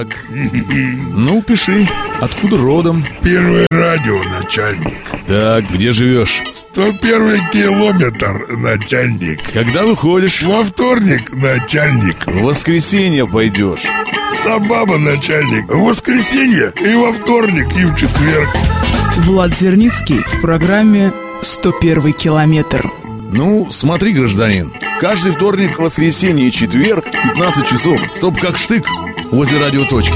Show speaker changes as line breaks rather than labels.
Так. Ну, пиши. Откуда родом?
Первое радио, начальник.
Так, где живешь?
101 километр, начальник.
Когда выходишь?
Во вторник, начальник.
В воскресенье пойдешь.
Собаба, начальник. В воскресенье и во вторник, и в четверг.
Влад Зерницкий в программе «101 километр».
Ну, смотри, гражданин, каждый вторник, воскресенье и четверг в 15 часов, чтоб как штык возле радиоточки.